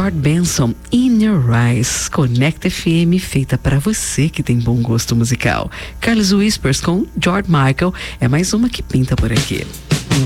Lord Benson, In Your Eyes. Conecta FM, feita para você que tem bom gosto musical. Carlos Whispers com George Michael é mais uma que pinta por aqui.